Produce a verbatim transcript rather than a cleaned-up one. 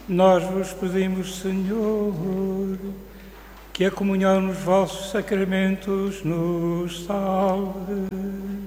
Nós vos pedimos, Senhor, que a comunhão nos vossos sacramentos nos salve.